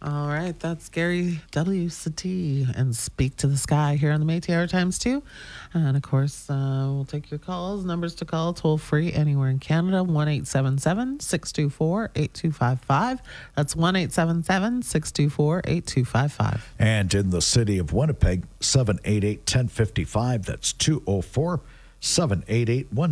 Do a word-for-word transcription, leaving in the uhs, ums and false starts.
All right, that's Gary W. Satie and Speak to the Sky here on the Métis Times too. And of course, uh, we'll take your calls. Numbers to call toll free anywhere in Canada, one eight seven seven, six two four, eight two five five. That's one eight seven seven, six two four, eight two five five. And in the city of Winnipeg, seven eight eight, one zero five five. That's two oh four, seven eight eight, one